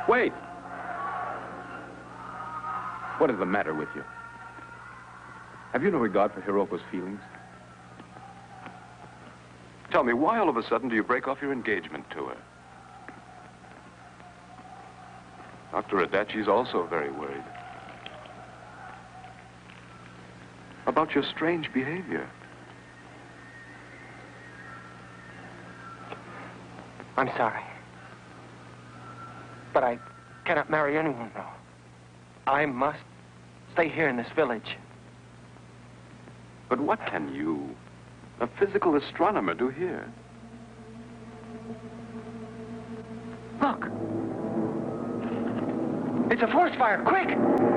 Wait! What is the matter with you? Have you no regard for Hiroko's feelings? Tell me, why all of a sudden do you break off your engagement to her? Dr. Adachi's also very worried. About your strange behavior. I'm sorry. But I cannot marry anyone now. I must stay here in this village. But what can you, a physical astronomer, do here? Look! It's a forest fire! Quick!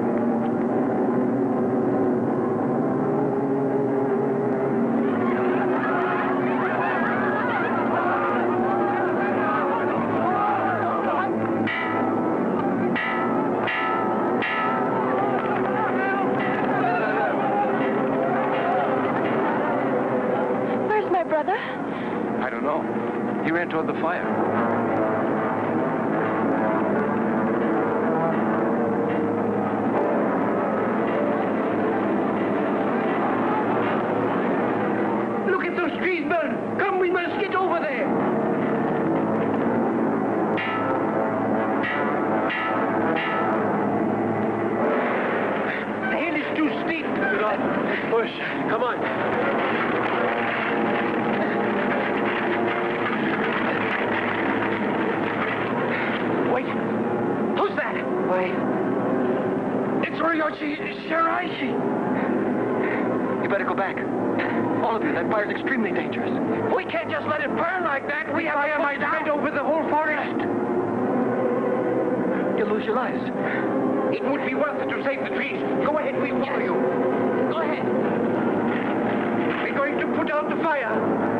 Where's my brother? I don't know. He ran toward the fire. Look at those trees burn! Come, we must get over there! The hill is too steep. Push. Come on. Wait. Who's that? Why? It's Ryoichi Shiraishi. You better go back. All of you, that fire's extremely dangerous. We can't just let it burn like that. We have fire might spread over the whole forest. You'll lose your lives. It would be worth it to save the trees. Go ahead, we follow you. Go ahead. We're going to put out the fire.